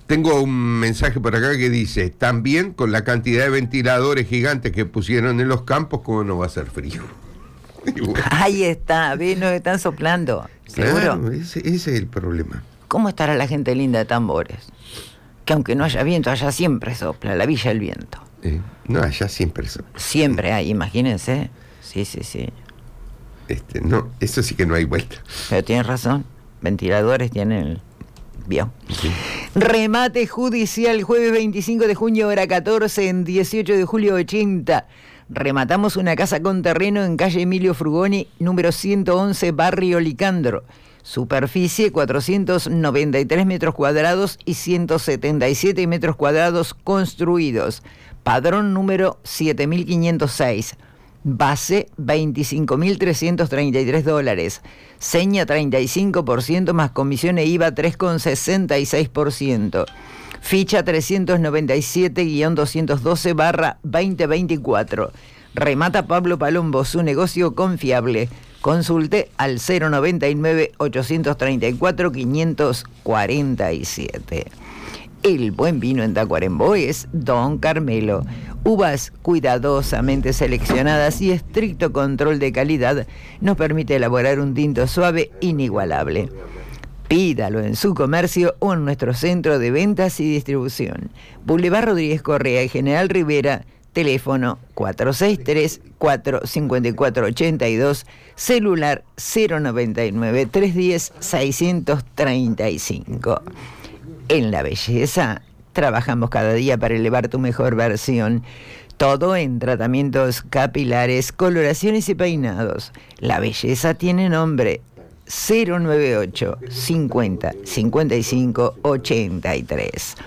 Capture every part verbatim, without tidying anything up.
tengo un mensaje por acá que dice, también con la cantidad de ventiladores gigantes que pusieron en los campos, ¿cómo no va a hacer frío? Bueno. Ahí está, ¿ves? Nos están soplando, ¿seguro? Claro, ese, ese es el problema. ¿Cómo estará la gente linda de Tambores? Que aunque no haya viento, allá siempre sopla, la villa del viento. Eh, no, allá siempre sopla. Siempre hay, imagínense. Sí, sí, sí. Este, no, eso sí que no hay vuelta. Pero tienes razón, ventiladores tienen el... Vio. Sí. Remate judicial, jueves veinticinco de junio, hora catorce, en dieciocho de julio ochenta. Rematamos una casa con terreno en calle Emilio Frugoni, número ciento once, barrio Licandro. Superficie cuatrocientos noventa y tres metros cuadrados y ciento setenta y siete metros cuadrados construidos. Padrón número siete mil quinientos seis. Base veinticinco mil trescientos treinta y tres dólares. Seña treinta y cinco por ciento más comisión e IVA tres coma sesenta y seis por ciento. Ficha trescientos noventa y siete guión doscientos doce barra veinte veinticuatro. Remata Pablo Palombo, su negocio confiable. Consulte al cero noventa y nueve ochocientos treinta y cuatro quinientos cuarenta y siete. El buen vino en Tacuarembó es Don Carmelo. Uvas cuidadosamente seleccionadas y estricto control de calidad nos permite elaborar un tinto suave inigualable. Pídalo en su comercio o en nuestro centro de ventas y distribución. Boulevard Rodríguez Correa y General Rivera, teléfono cuatro seis tres, cuatro cinco cuatro ocho dos, celular cero noventa y nueve, trescientos diez, seiscientos treinta y cinco. En la belleza, trabajamos cada día para elevar tu mejor versión. Todo en tratamientos capilares, coloraciones y peinados. La belleza tiene nombre. cero noventa y ocho, cincuenta, cincuenta y cinco, ochenta y tres.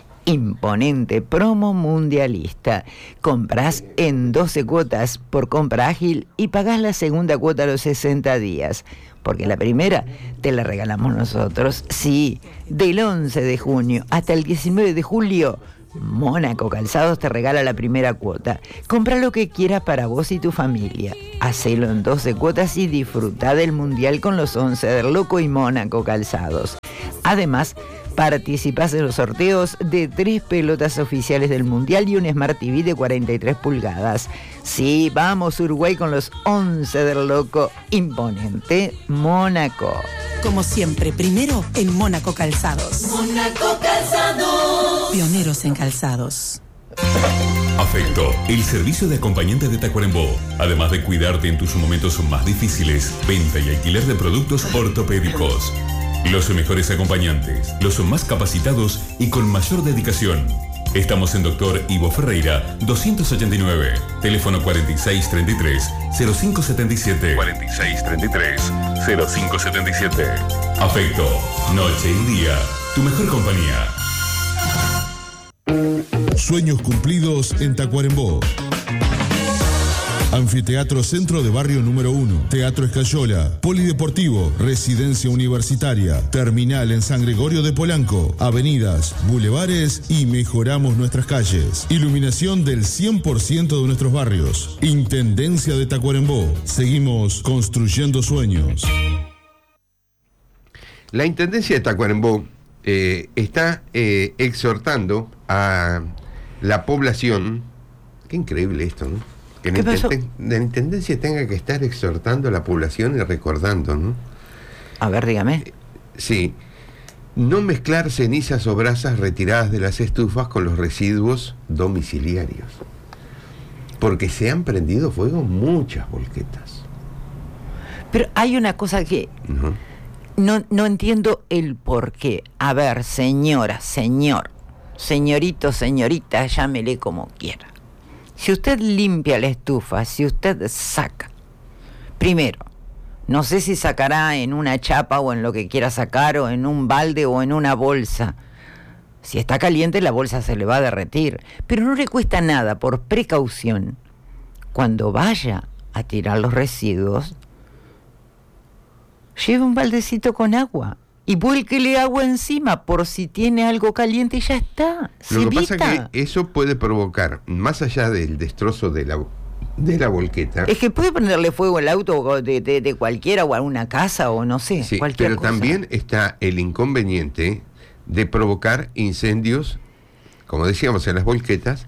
Imponente promo mundialista. Comprás en doce cuotas por compra ágil y pagás la segunda cuota a los sesenta días. Porque la primera te la regalamos nosotros. Sí, del once de junio hasta el diecinueve de julio, Mónaco Calzados te regala la primera cuota. Compra lo que quieras para vos y tu familia. Hacelo en doce cuotas y disfruta del Mundial con los once del Loco y Mónaco Calzados. Además, participás en los sorteos de tres pelotas oficiales del Mundial y un Smart T V de cuarenta y tres pulgadas. Sí, vamos Uruguay con los once del Loco. Imponente Mónaco. Como siempre, primero en Mónaco Calzados. Mónaco Calzados. Pioneros en calzados. Afecto, el servicio de acompañante de Tacuarembó. Además de cuidarte en tus momentos más difíciles, venta y alquiler de productos ortopédicos. Los mejores acompañantes, los más capacitados y con mayor dedicación. Estamos en Doctor Ivo Ferreira, doscientos ochenta y nueve. Teléfono cuarenta y seis treinta y tres, cero cinco setenta y siete. cuarenta y seis treinta y tres, cero cinco setenta y siete. Afecto, noche y día, tu mejor compañía. Sueños cumplidos en Tacuarembó. Anfiteatro Centro de Barrio número uno, Teatro Escayola, Polideportivo, Residencia Universitaria, Terminal en San Gregorio de Polanco, avenidas, bulevares y mejoramos nuestras calles. Iluminación del cien por ciento de nuestros barrios. Intendencia de Tacuarembó. Seguimos construyendo sueños. La Intendencia de Tacuarembó eh, está eh, exhortando a la población. Qué increíble esto, ¿no? Que la, intenten- la Intendencia tenga que estar exhortando a la población y recordando, ¿no? A ver, dígame. Sí. No mezclar cenizas o brasas retiradas de las estufas con los residuos domiciliarios. Porque se han prendido fuego muchas volquetas. Pero hay una cosa que ¿No? no, no entiendo el por qué. A ver, señora, señor, señorito, señorita, llámele como quiera. Si usted limpia la estufa, si usted saca, primero, no sé si sacará en una chapa o en lo que quiera sacar, o en un balde o en una bolsa. Si está caliente, la bolsa se le va a derretir. Pero no le cuesta nada, por precaución, cuando vaya a tirar los residuos, lleve un baldecito con agua y vuélquele agua encima por si tiene algo caliente y ya está. Se Lo que evita. pasa es que eso puede provocar, más allá del destrozo de la, de la volqueta. Es que puede prenderle fuego al auto de, de, de cualquiera o a una casa o no sé, Sí, cualquier pero cosa. también está el inconveniente de provocar incendios, como decíamos, en las volquetas,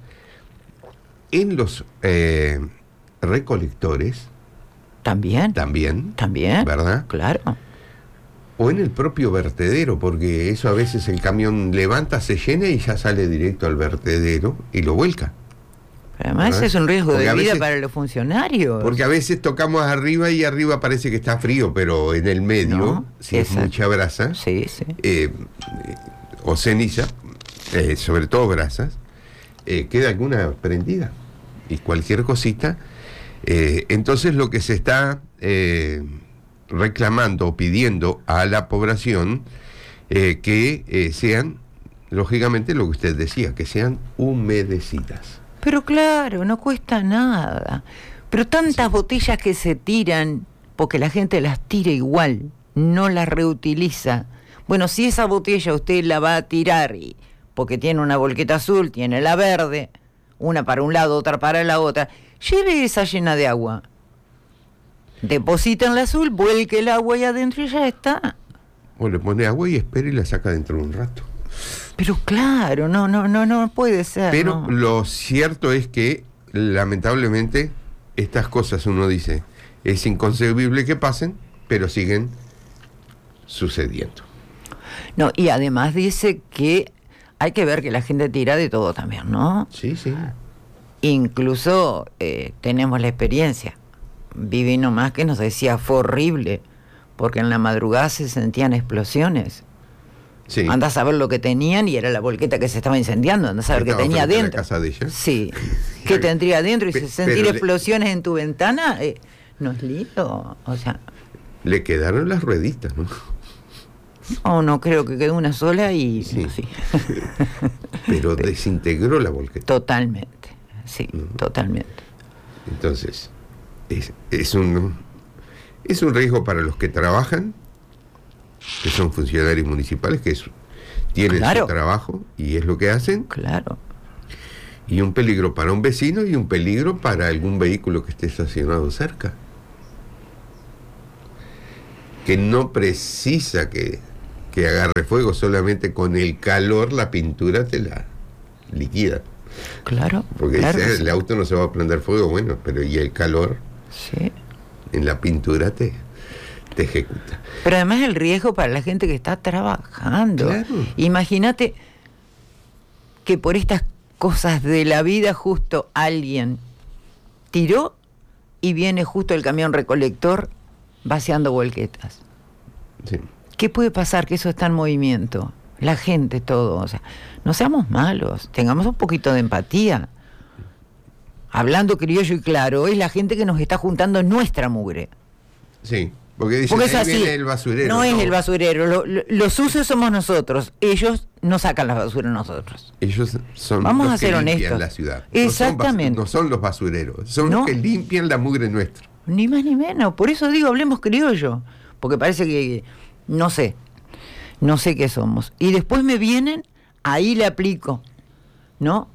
en los eh, recolectores. También. También. También. ¿Verdad? Claro. O en el propio vertedero, porque eso a veces el camión levanta, se llena y ya sale directo al vertedero y lo vuelca. Pero además ¿verdad? Es un riesgo porque de vida veces, para los funcionarios. Porque a veces tocamos arriba y arriba parece que está frío, pero en el medio, no, si exacto. es mucha brasa, sí, sí. Eh, o ceniza, eh, sobre todo brasas, eh, queda alguna prendida. Y cualquier cosita. Eh, entonces lo que se está eh, reclamando o pidiendo a la población eh, que eh, sean, lógicamente lo que usted decía, que sean humedecidas. Pero claro, no cuesta nada. Pero tantas sí. botellas que se tiran, porque la gente las tira igual, no las reutiliza. Bueno, si esa botella usted la va a tirar, y, porque tiene una volqueta azul, tiene la verde, una para un lado, otra para la otra, lleve esa llena de agua. Deposita en la azul, vuelque el agua ahí adentro y ya está. O le pone agua y espera y la saca dentro de un rato. Pero claro, no, no, no, no puede ser. Pero no. Lo cierto es que, lamentablemente, estas cosas uno dice, es inconcebible que pasen, pero siguen sucediendo. No, y además dice que hay que ver que la gente tira de todo también, ¿no? Sí, sí. Incluso eh, tenemos la experiencia. Viví nomás que nos decía, fue horrible, porque en la madrugada se sentían explosiones. Sí. Anda a saber lo que tenían y era la volqueta que se estaba incendiando. Anda a saber qué tenía adentro. La casa de ella. Sí. ¿Qué tendría adentro? Y Pe- sentir explosiones le... en tu ventana, eh, no es lindo. O sea. Le quedaron las rueditas, ¿no? No, no creo que quedó una sola y. Sí. No, sí. Pero desintegró la volqueta. Totalmente. Sí, uh-huh. totalmente. Entonces, es, es un es un riesgo para los que trabajan, que son funcionarios municipales, que es, tienen claro. su trabajo y es lo que hacen. Claro. Y un peligro para un vecino y un peligro para algún vehículo que esté estacionado cerca. Que no precisa que, que agarre fuego, solamente con el calor la pintura te la liquida. Claro. Porque claro dice, que el sí. auto no se va a prender fuego, bueno, pero y el calor sí. en la pintura te, te ejecuta. Pero además el riesgo para la gente que está trabajando. Claro. Imagínate que por estas cosas de la vida justo alguien tiró y viene justo el camión recolector vaciando volquetas. Sí. ¿Qué puede pasar? Que eso está en movimiento. La gente, todo. O sea, no seamos malos, tengamos un poquito de empatía. Hablando criollo y claro, es la gente que nos está juntando nuestra mugre. Sí, porque dicen, porque es ahí así. viene el basurero. No, no es el basurero, lo, lo, los sucios somos nosotros, ellos no sacan la basura nosotros. Ellos son Vamos los a ser que honestos. limpian la ciudad. Exactamente. No son, basu- no son los basureros, son no. los que limpian la mugre nuestra. Ni más ni menos, por eso digo, hablemos criollo, porque parece que, no sé, no sé qué somos. Y después me vienen, ahí le aplico, ¿no?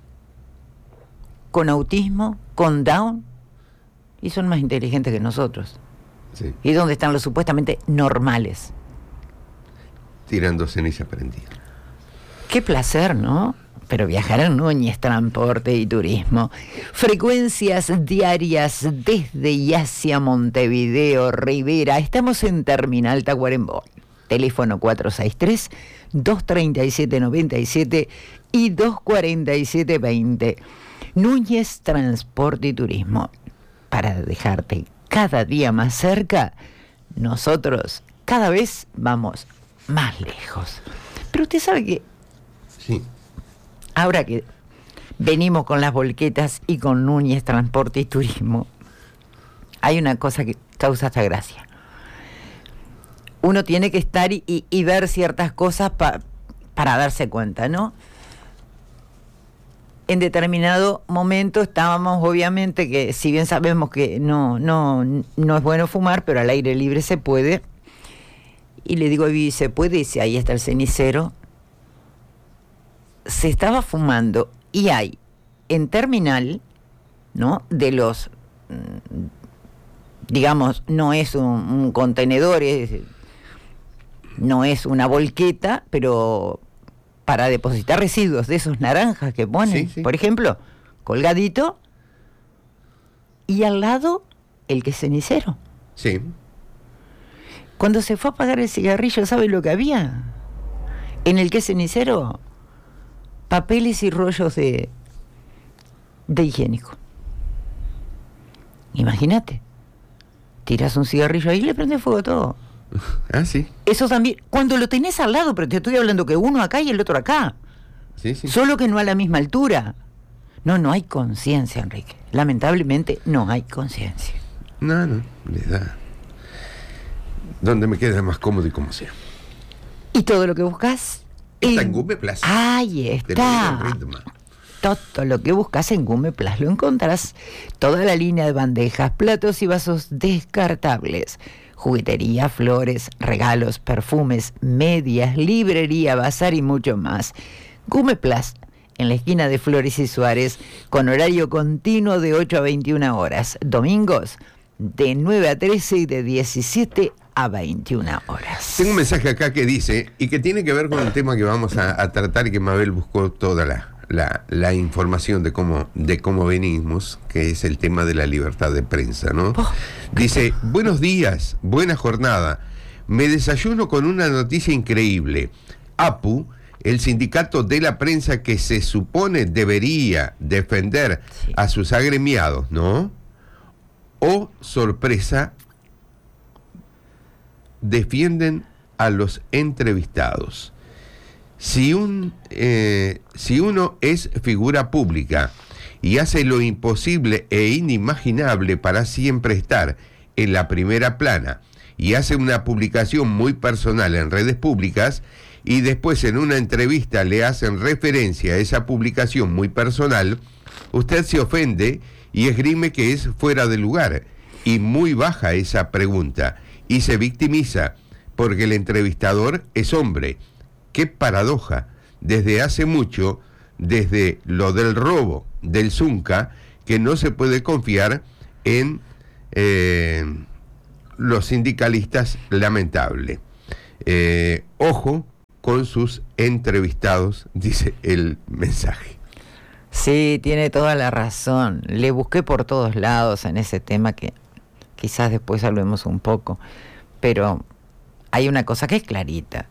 Con autismo, con Down, y son más inteligentes que nosotros. Sí. ¿Y dónde están los supuestamente normales? Tirando ceniza prendida. Qué placer, ¿no? Pero viajar en Núñez Transporte y Turismo. Frecuencias diarias desde y hacia Montevideo, Rivera. Estamos en Terminal Tacuarembó. Teléfono cuatro seis tres, dos tres siete, nueve siete y dos cuatro siete dos cero. Núñez Transporte y Turismo. Para dejarte cada día más cerca, nosotros cada vez vamos más lejos. Pero usted sabe que Sí. ahora que venimos con las volquetas y con Núñez Transporte y Turismo, hay una cosa que causa esta gracia. Uno tiene que estar y, y, y ver ciertas cosas pa, para darse cuenta, ¿no? En determinado momento estábamos, obviamente, que si bien sabemos que no, no, no es bueno fumar, pero al aire libre se puede. Y le digo a Vivi, ¿se puede? Y dice, ahí está el cenicero. Se estaba fumando y hay en terminal, ¿no? De los, digamos, no es un, un contenedor, es No es una volqueta, pero para depositar residuos de esos naranjas que ponen, sí, sí. por ejemplo, colgadito, y al lado el que es cenicero. Sí. Cuando se fue a apagar el cigarrillo, ¿sabe lo que había? En el que es cenicero, papeles y rollos de, de higiénico. Imagínate, tiras un cigarrillo ahí y le prende fuego a todo. Ah, sí. Eso también, cuando lo tenés al lado, pero te estoy hablando que uno acá y el otro acá. Sí, sí. Solo que no a la misma altura. No, no hay conciencia, Enrique. Lamentablemente no hay conciencia. No, no, le da. Donde me quede más cómodo y como sea. Y todo lo que buscas está en, en Gumeplas. Ahí está. Todo lo que buscas en Gumeplas lo encontrarás. Toda la línea de bandejas, platos y vasos descartables. Juguetería, flores, regalos, perfumes, medias, librería, bazar y mucho más. Gumeplas, en la esquina de Flores y Suárez, con horario continuo de ocho a veintiuna horas. Domingos, de nueve a trece y de diecisiete a veintiuna horas. Tengo un mensaje acá que dice, y que tiene que ver con el tema que vamos a, a tratar, y que Mabel buscó toda la, la, la información de cómo, de cómo venimos, que es el tema de la libertad de prensa, ¿no? Oh, dice, buenos días, buena jornada. Me desayuno con una noticia increíble. A P U, el sindicato de la prensa que se supone debería defender sí. a sus agremiados, ¿no? O, sorpresa, defienden a los entrevistados. Si, un, eh, si uno es figura pública y hace lo imposible e inimaginable para siempre estar en la primera plana y hace una publicación muy personal en redes públicas y después en una entrevista le hacen referencia a esa publicación muy personal, usted se ofende y esgrime que es fuera de lugar y muy baja esa pregunta y se victimiza porque el entrevistador es hombre. ¡Qué paradoja! Desde hace mucho, desde lo del robo del Zunca, que no se puede confiar en eh, los sindicalistas, lamentable. Eh, ojo con sus entrevistados, dice el mensaje. Sí, tiene toda la razón. Le busqué por todos lados en ese tema que quizás después hablemos un poco, pero hay una cosa que es clarita.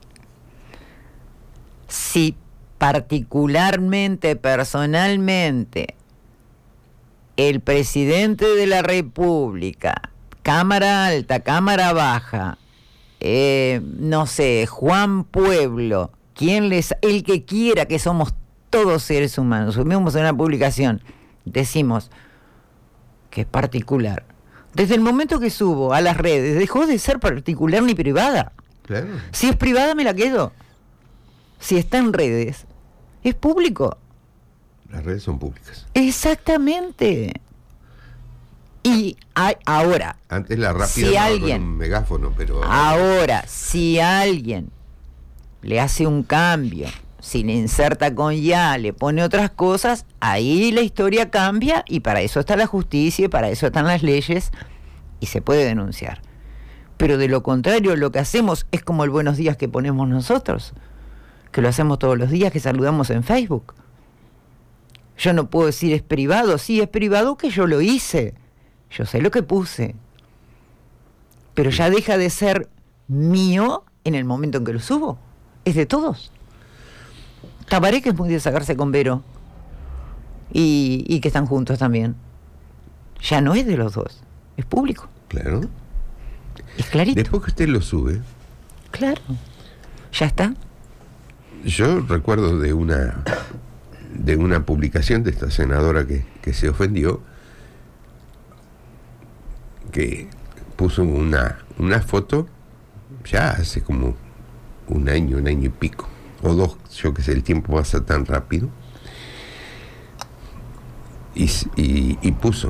Si particularmente, personalmente, el presidente de la República, Cámara Alta, Cámara Baja, eh, no sé, Juan Pueblo, quien les, el que quiera, que somos todos seres humanos, subimos en una publicación, decimos que es particular. Desde el momento que subo a las redes, dejó de ser particular ni privada. Claro. Si es privada, me la quedo. Si está en redes, es público. Las redes son públicas. Exactamente. Y hay, ahora... Antes la rápida si alguien, con un megáfono, pero... Ahora, si alguien le hace un cambio, si le inserta con ya, le pone otras cosas, ahí la historia cambia y para eso está la justicia y para eso están las leyes y se puede denunciar. Pero de lo contrario, lo que hacemos es como el buenos días que ponemos nosotros, que lo hacemos todos los días, que saludamos en Facebook. Yo no puedo decir es privado, sí es privado que yo lo hice, yo sé lo que puse, pero ya deja de ser mío en el momento en que lo subo, es de todos. Tabaré, que es muy de sacarse con Vero, y, y que están juntos también, ya no es de los dos, es público. Claro. Es clarito. Después que usted lo sube. Claro. Ya está. Yo recuerdo de una de una publicación de esta senadora que, que se ofendió, que puso una, una foto ya hace como un año, un año y pico, o dos, yo que sé, el tiempo pasa tan rápido, y, y, y puso,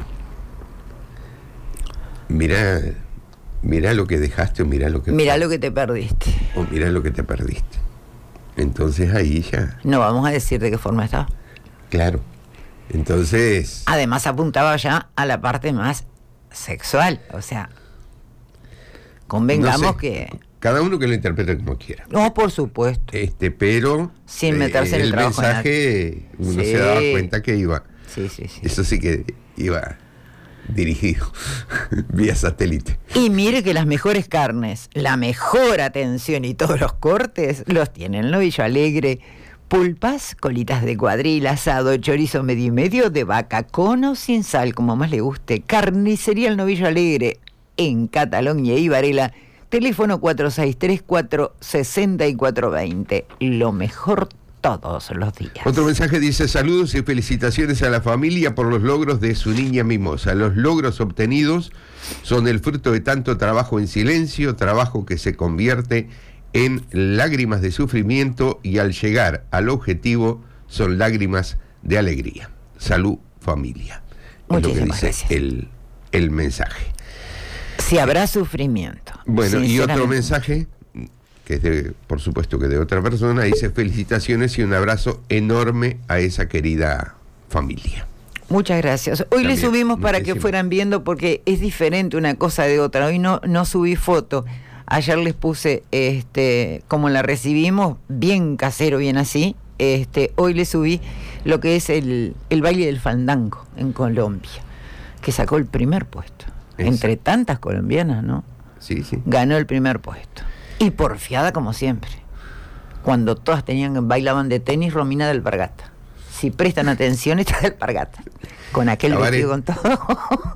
mirá, mirá lo que dejaste o mirá lo que... Mirá lo que te perdiste. O mirá lo que te perdiste. Entonces ahí ya... No vamos a decir de qué forma estaba. Claro. Entonces... Además apuntaba ya a la parte más sexual, o sea, convengamos no sé, que... cada uno que lo interprete como quiera. No, por supuesto. Este, pero sin meterse eh, en el, el trabajo mensaje, uno sí. se daba cuenta que iba. Sí, sí, sí. Eso sí que iba dirigido vía satélite. Y mire que las mejores carnes, la mejor atención y todos los cortes los tiene el Novillo Alegre. Pulpas, colitas de cuadril, asado, chorizo medio y medio de vaca, con o sin sal, como más le guste. Carnicería El Novillo Alegre, en Cataluña y Varela. Teléfono cuatro seis tres cuatro seis cuatro dos cero. Lo mejor todos los días. Otro mensaje dice: saludos y felicitaciones a la familia por los logros de su niña mimosa. Los logros obtenidos son el fruto de tanto trabajo en silencio, trabajo que se convierte en lágrimas de sufrimiento, y al llegar al objetivo son lágrimas de alegría. Salud, familia. Muchísimas es lo que dice gracias. El, el mensaje. Si habrá sufrimiento. Bueno, y otro mensaje, que es de, por supuesto que de otra persona, dice: felicitaciones y un abrazo enorme a esa querida familia. Muchas gracias. Hoy También, le subimos para muchísimo. que fueran viendo, porque es diferente una cosa de otra. Hoy no, no subí foto. Ayer les puse este cómo la recibimos, bien casero, bien así. Este, hoy les subí lo que es el, el baile del fandango en Colombia, que sacó el primer puesto. Exacto. Entre tantas colombianas, ¿no? Sí, sí. Ganó el primer puesto. Y porfiada como siempre. Cuando todas tenían bailaban de tenis, Romina de Alpargata. Si prestan atención, está de Alpargata. Con aquel Cabaret. Vestido con todo.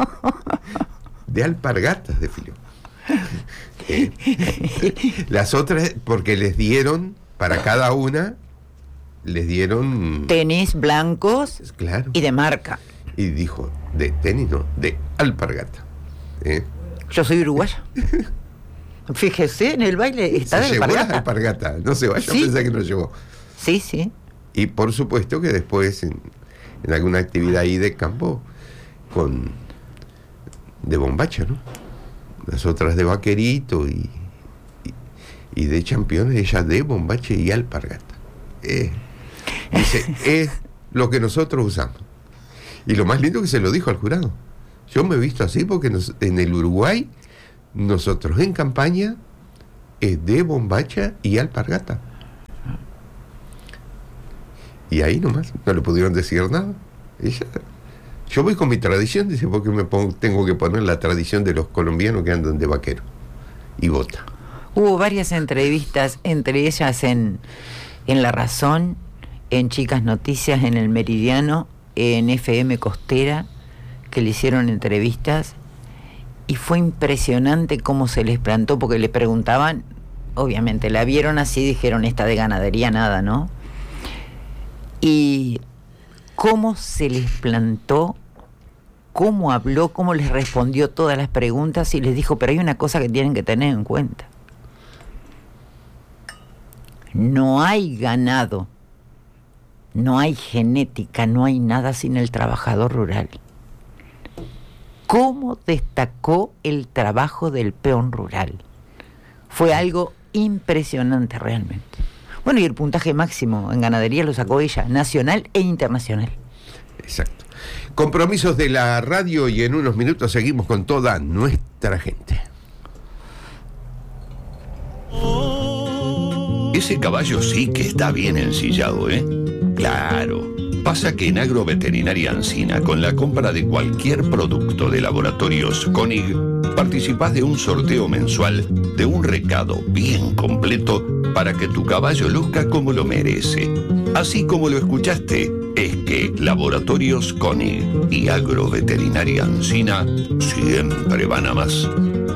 De alpargatas de filo. Eh, las otras, porque les dieron, para cada una, les dieron... tenis blancos, claro, y de marca. Y dijo, de tenis no, de alpargata. ¿Eh? Yo soy uruguaya. Fíjese, en el baile está se de alpargata. Llevó la alpargata, no se vaya ¿Sí? a pensar que no llevó. Sí, sí. Y por supuesto que después, en, en alguna actividad ahí de campo, con de bombacha, ¿no? Las otras de vaquerito y, y, y de championes, ella de bombache y alpargata. Eh, dice, es lo que nosotros usamos. Y lo más lindo que se lo dijo al jurado. Yo me he visto así porque nos, en el Uruguay, nosotros en campaña es de bombacha y alpargata. Y ahí nomás, no le pudieron decir nada. Ella... Yo voy con mi tradición, dice, porque me pongo, tengo que poner la tradición de los colombianos que andan de vaquero y bota. Hubo varias entrevistas, entre ellas en, en La Razón, en Chicas Noticias, en El Meridiano, en F M Costera, que le hicieron entrevistas, y fue impresionante cómo se les plantó, porque le preguntaban, obviamente, la vieron así, dijeron, esta de ganadería nada, ¿no? Y... cómo se les plantó, cómo habló, cómo les respondió todas las preguntas, y les dijo, pero hay una cosa que tienen que tener en cuenta. No hay ganado, no hay genética, no hay nada sin el trabajador rural. ¿Cómo destacó el trabajo del peón rural? Fue algo impresionante realmente. Bueno, y el puntaje máximo en ganadería lo sacó ella, nacional e internacional. Exacto. Compromisos de la radio, y en unos minutos seguimos con toda nuestra gente. Ese caballo sí que está bien ensillado, ¿eh? Claro. Pasa que en Agroveterinaria Ancina, con la compra de cualquier producto de Laboratorios Koenig, participás de un sorteo mensual de un recado bien completo para que tu caballo luzca como lo merece. Así como lo escuchaste, es que Laboratorios Koenig y Agroveterinaria Ancina siempre van a más.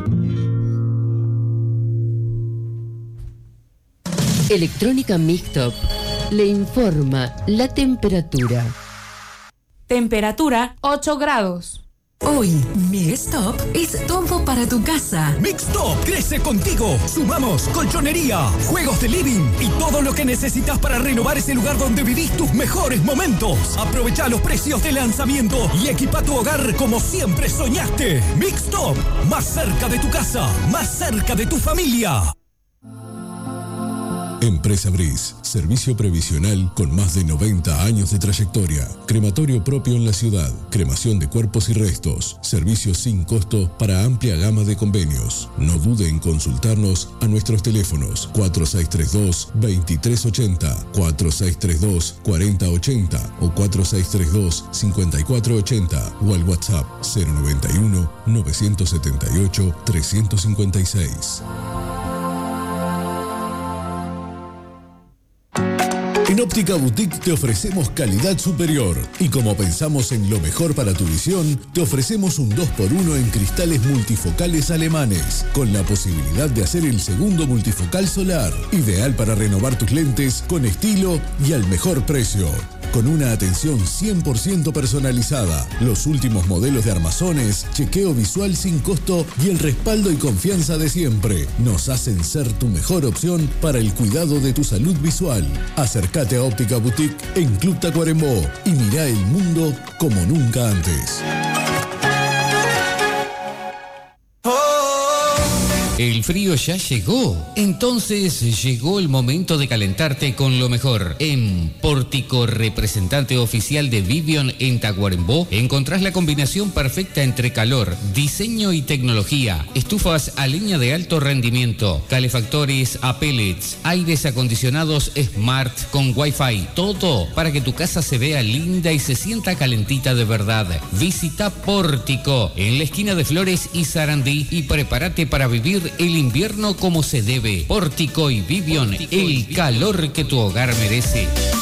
Electrónica Mixtop le informa la temperatura. Temperatura ocho grados. Hoy, Mixtop es todo para tu casa. Mixtop crece contigo. Sumamos colchonería, juegos de living y todo lo que necesitas para renovar ese lugar donde vivís tus mejores momentos. Aprovecha los precios de lanzamiento y equipa tu hogar como siempre soñaste. Mixtop, más cerca de tu casa, más cerca de tu familia. Empresa Briz, servicio previsional con más de noventa años de trayectoria. Crematorio propio en la ciudad, cremación de cuerpos y restos, servicios sin costo para amplia gama de convenios. No dude en consultarnos a nuestros teléfonos cuatro seis tres dos, dos tres ocho cero, cuatro seis tres dos, cuatro cero ocho cero o cuatro seis tres dos, cinco cuatro ocho cero o al WhatsApp cero noventa y uno, novecientos setenta y ocho, trescientos cincuenta y seis. En Óptica Boutique te ofrecemos calidad superior y como pensamos en lo mejor para tu visión, te ofrecemos un dos por uno en cristales multifocales alemanes, con la posibilidad de hacer el segundo multifocal solar, ideal para renovar tus lentes con estilo y al mejor precio. Con una atención cien por ciento personalizada, los últimos modelos de armazones, chequeo visual sin costo y el respaldo y confianza de siempre nos hacen ser tu mejor opción para el cuidado de tu salud visual. Acércate a Óptica Boutique en Club Tacuarembó y mirá el mundo como nunca antes. El frío ya llegó, entonces llegó el momento de calentarte con lo mejor. En Pórtico, representante oficial de Vivion en Tacuarembó, encontrás la combinación perfecta entre calor, diseño y tecnología. Estufas a leña de alto rendimiento, calefactores a pellets, aires acondicionados Smart con Wi-Fi. Todo para que tu casa se vea linda y se sienta calentita de verdad. Visita Pórtico en la esquina de Flores y Sarandí y prepárate para vivir el invierno como se debe. Pórtico y Vivion, el calor que tu hogar merece.